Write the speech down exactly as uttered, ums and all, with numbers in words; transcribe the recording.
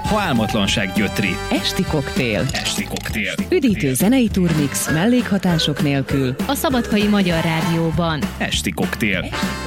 ha álmatlanság gyötri. Esti koktél. Esti koktél. Üdítő zenei turmix mellékhatások nélkül. A Szabadkai Magyar Rádióban. Esti koktél.